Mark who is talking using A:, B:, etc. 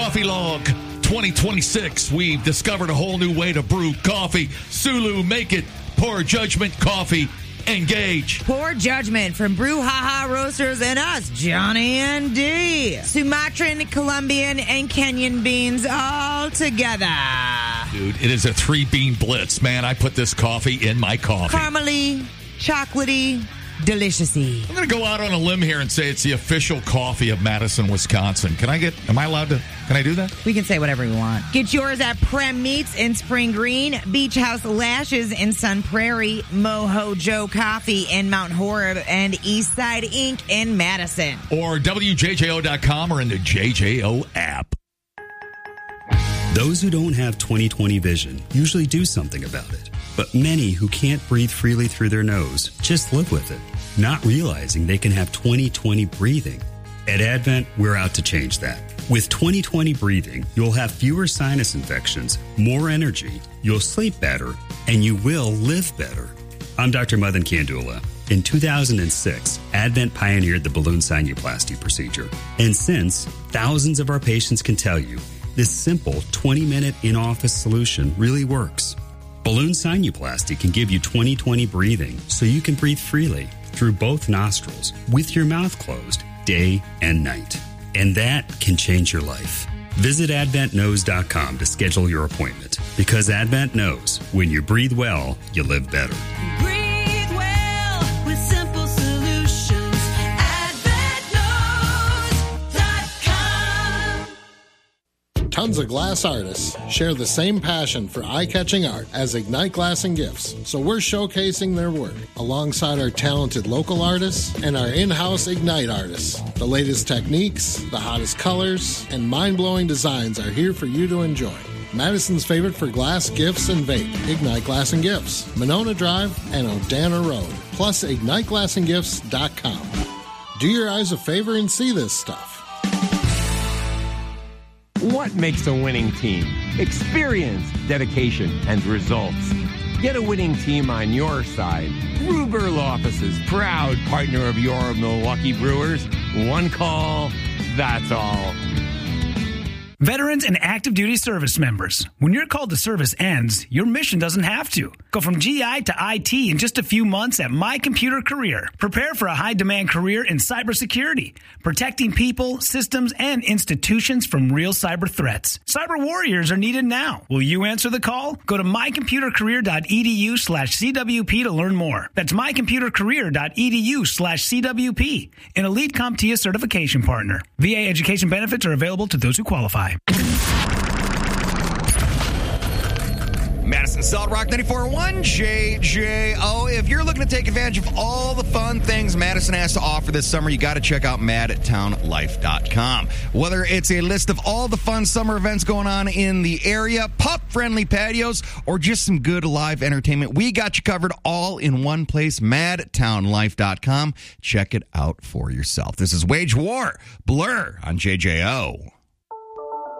A: Coffee Log 2026. We've discovered a whole new way to brew coffee. Sulu, make it. Poor Judgment Coffee. Engage.
B: Poor Judgment from Brouhaha Roasters and us, Johnny and D. Sumatran, Colombian, and Kenyan beans all together.
A: Dude, it is a 3-bean blitz, man. I put this coffee in my coffee.
B: Caramely, chocolatey, deliciousy.
A: I'm going to go out on a limb here and say it's the official coffee of Madison, Wisconsin. Can I do that?
B: We can say whatever we want. Get yours at Prem Meats in Spring Green, Beach House Lashes in Sun Prairie, Moho Joe Coffee in Mount Horeb, and Eastside Inc. in Madison.
A: Or WJJO.com or in the JJO app.
C: Those who don't have 20/20 vision usually do something about it. But many who can't breathe freely through their nose just live with it, not realizing they can have 20/20 breathing. At Advent, we're out to change that. With 20/20 breathing, you'll have fewer sinus infections, more energy, you'll sleep better, and you will live better. I'm Dr. Madan Kandula. In 2006, Advent pioneered the balloon sinuplasty procedure. And since, thousands of our patients can tell you, this simple 20-minute in-office solution really works. Balloon sinuplasty can give you 20/20 breathing so you can breathe freely through both nostrils with your mouth closed day and night. And that can change your life. Visit AdventKnows.com to schedule your appointment because Advent knows when you breathe well, you live better.
D: Breathe well with simple solutions. AdventKnows.com.
E: Tons of glass artists share the same passion for eye-catching art as Ignite Glass and Gifts, so we're showcasing their work alongside our talented local artists and our in-house Ignite artists. The latest techniques, the hottest colors, and mind-blowing designs are here for you to enjoy. Madison's favorite for glass, gifts, and vape, Ignite Glass and Gifts, Monona Drive and Odana Road, plus IgniteGlassandGifts.com. Do your eyes a favor and see this stuff.
F: What makes a winning team? Experience, dedication, and results. Get a winning team on your side. Ruberl Offices, proud partner of your Milwaukee Brewers. One call, that's all.
G: Veterans and active duty service members, when your call to service ends, your mission doesn't have to. Go from GI to IT in just a few months at My Computer Career. Prepare for a high-demand career in cybersecurity, protecting people, systems, and institutions from real cyber threats. Cyber warriors are needed now. Will you answer the call? Go to mycomputercareer.edu/CWP to learn more. That's mycomputercareer.edu/CWP, an Elite CompTIA certification partner. VA education benefits are available to those who qualify.
H: Madison Solid Rock 94.1 JJO. If you're looking to take advantage of all the fun things Madison has to offer this summer, you got to check out madtownlife.com. Whether it's a list of all the fun summer events going on in the area, pup-friendly patios, or just some good live entertainment, we got you covered all in one place, madtownlife.com. Check it out for yourself. This is Wage War, Blur on JJO.